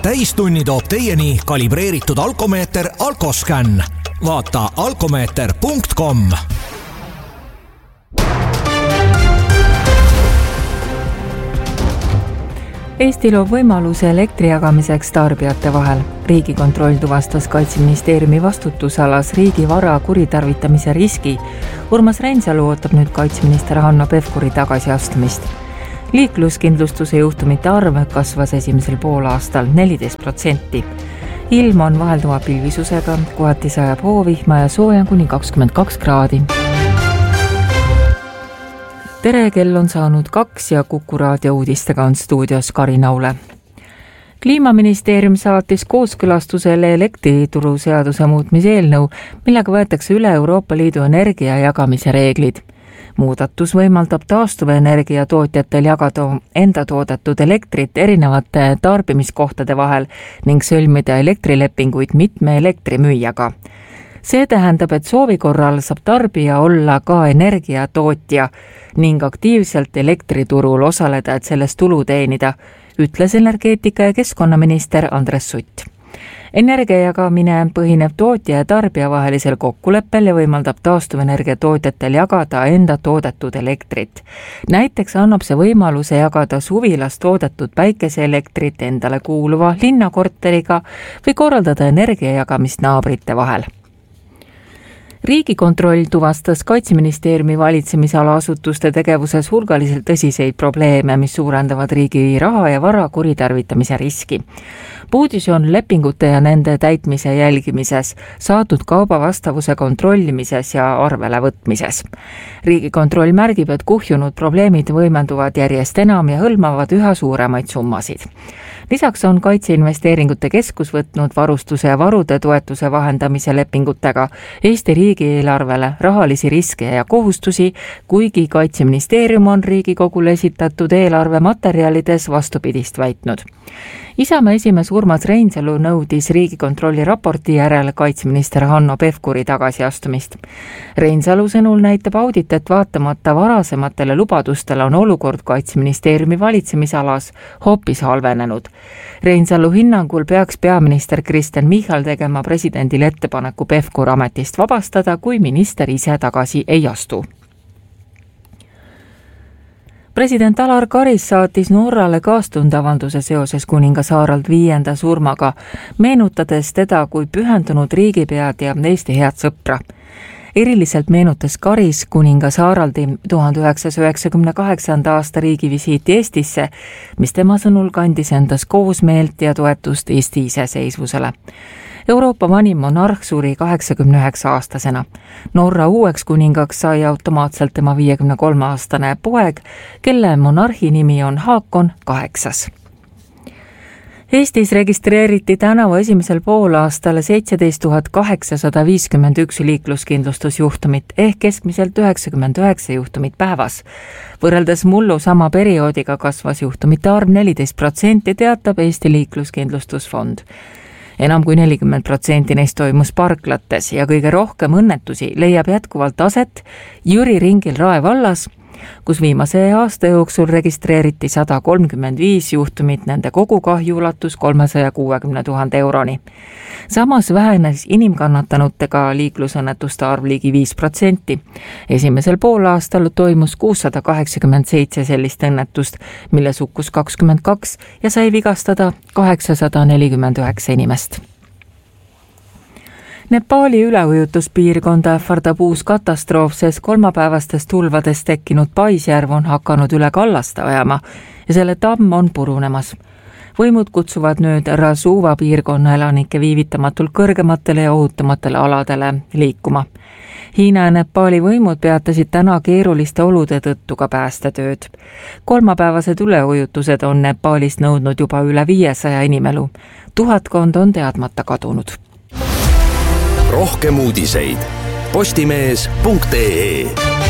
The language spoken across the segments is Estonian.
täistunni toob teieni kalibreeritud alkomeeter Alkoscan. Vaata alkomeeter.com. Eesti loob võimaluse elektri jagamiseks tarbijate vahel. Riigikontroll tuvastas Kaitseministeeriumi vastutusalas riigi vara kuritarvitamise riski. Urmas Reinsalu ootab nüüd kaitseminister Hanno Pevkuri tagasiastumist. Liikluskindlustuse juhtumite arv kasvas esimesel poolaastal 14%. Ilm on vahelduva pilvisusega, kohati sajab hoovihma ja sooja kuni 22 kraadi. Tere, kell on saanud 2 ja Kuku raadio uudistega on stuudios Kari Naule. Kliimaministeerium saatis kooskõlastusele elektrituru seaduse muutmise eelnõu, millega võetakse üle Euroopa Liidu energia jagamise reeglid. Muudatus võimaldab taastuvenergia tootjatel jagada enda toodetud elektrit erinevate tarbimiskohtade vahel ning sõlmida elektrilepinguid mitme elektrimüüjaga. See tähendab, et soovi korral saab tarbija olla ka energiatootja ning aktiivselt elektriturul osaleda, et sellest tulu teenida, ütles energeetika- ja keskkonnaminister Andres Sutt. Energia jagamine põhineb tootja ja tarbija vahelisel kokkuleppel ja võimaldab taastuvenergia tootjatel jagada enda toodetud elektrit. Näiteks annab see võimaluse jagada suvilas toodetud päikeseelektrit endale kuuluva linnakorteriga või korraldada energia jagamist naabrite vahel. Riigikontroll tuvastas Kaitseministeeriumi valitsemisala asutuste tegevuses hulgaliselt tõsiseid probleeme, mis suurendavad riigi raha ja vara kuritarvitamise riski. Puudus on lepingute ja nende täitmise jälgimises, saadud kauba vastavuse kontrollimises ja arvele võtmises. Riigikontroll märgib, et kuhjunud probleemid võimenduvad järjest enam ja hõlmavad üha suuremaid summasid. Lisaks on Kaitseinvesteeringute Keskus võtnud varustuse ja varude toetuse vahendamise lepingutega Eesti riigieelarvele rahalisi riske ja kohustusi, kuigi Kaitseministeerium on Riigikogule esitatud eelarve materjalides vastupidist väitnud. Isamaa esimees Urmas Reinsalu nõudis Riigikontrolli raporti järel kaitseminister Hanno Pevkuri tagasiastumist. Reinsalu sõnul näitab audit, et vaatamata varasematele lubadustele on olukord Kaitseministeeriumi valitsemisalas hoopis halvenenud. Reinsalu hinnangul peaks peaminister Kristen Michal tegema presidendile ettepaneku Pevkur ametist vabastada, kui minister ise tagasi ei astu. President Alar Karis saatis Norrale kaastundavalduse seoses kuningas Harald V surmaga, meenutades teda kui pühendunud riigipead ja Eesti head sõpra. Eriliselt meenutas Karis kuningas Haraldi 1998. aasta riigivisiiti Eestisse, mis tema sõnul kandis endas koosmeelt ja toetust Eesti iseseisvusele. Euroopa vanim monarh suri 89-aastasena. Norra uueks kuningaks sai automaatselt tema 53-aastane poeg, kelle monarhi nimi on Haakon 8. Eestis registreeriti tänavu esimesel poolaastal 17 851 liikluskindlustusjuhtumit ehk keskmiselt 99 juhtumit päevas. Võrreldes mullu sama perioodiga kasvas juhtumite arv 14%, teatab Eesti liikluskindlustusfond. Enam kui 40% neist toimus parklates ja kõige rohkem õnnetusi leiab jätkuvalt aset Jüri ringil Rae vallas, kus viimase aasta jooksul registreeriti 135 juhtumit, nende kogukahju ulatus 360 000 euroni. Samas vähenes inimkannatanutega liiklusõnnetuste arv ligi 5%. Esimesel poolaastal toimus 687 sellist õnnetust, milles hukkus 22 ja sai vigastada 849 inimest. Nepaali üleujutuspiirkonda ähvardab uus katastroof, sest kolmapäevastest tulvadest tekkinud Paisjärv on hakanud üle kallast ajama ja selle tamm on purunemas. Võimud kutsuvad nüüd Rasuva piirkonna elanikke viivitamatult kõrgematele ja ohutumatele aladele liikuma. Hiina ja Nepaali võimud peatasid täna keeruliste olude tõttu ka päästetööd. Kolmapäevased üleujutused on Nepaalist nõudnud juba üle 500 inimelu. 1000 on teadmata kadunud. Rohkem uudiseid postimees.ee.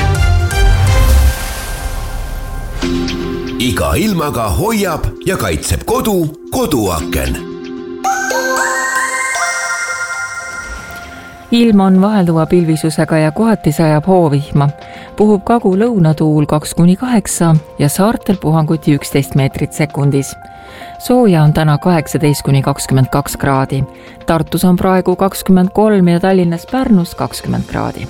Iga ilmaga hoiab ja kaitseb koduaken. ilm on vahelduva pilvisusega ja kohati sajab hoovihma. Puhub kagu-lõunatuul 2-8 ja saartel puhanguti 11 meetrit sekundis. Sooja on täna 18-22 kraadi. Tartus on praegu 23 ja Tallinnas Pärnus 20 kraadi.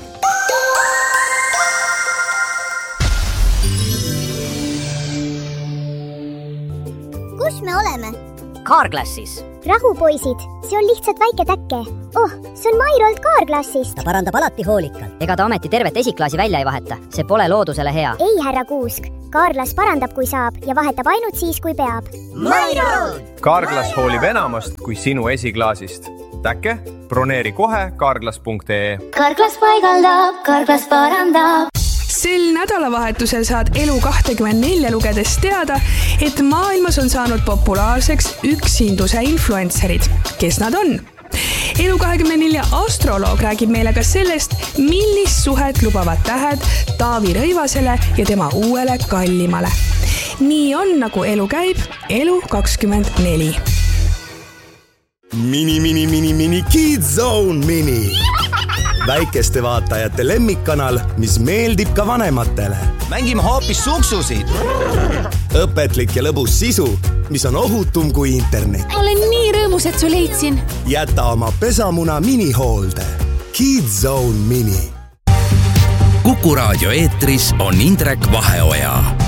Kus me oleme? Carglassis. Rahu, poisid, see on lihtsalt väike täkke. Oh, see on Mairolt Carglassist. Ta parandab alati hoolikalt. Ega ta ometi tervet esiklaasi välja ei vaheta. See pole loodusele hea. Ei, härra Kuusk. Carglass parandab, kui saab ja vahetab ainult siis, kui peab. Mairolt! Carglass hoolib enamast kui sinu esiklaasist. Täkke, broneeri kohe carglass.ee. Carglass paigaldab, Carglass parandab. Sel nädalavahetusel saad Elu24 lugedes teada, et maailmas on saanud populaarseks üksinduse influencerid. Kes nad on? Elu24 astroloog räägib meile ka sellest, millist suhet lubavad tähed Taavi Rõivasele ja tema uuele kallimale. Nii on, nagu elu käib, Elu24. Mini Kids Zone Mini. Väikeste vaatajate lemmikkanal, mis meeldib ka vanematele. Mängime hoopis suksusid. Õpetlik ja lõbus sisu, mis on ohutum kui internet. Olen nii rõõmus, et su leidsin. Jäta oma pesamuna minihoolde. Kids Zone Mini. Kuku raadio eetris on Indrek Vaheoja.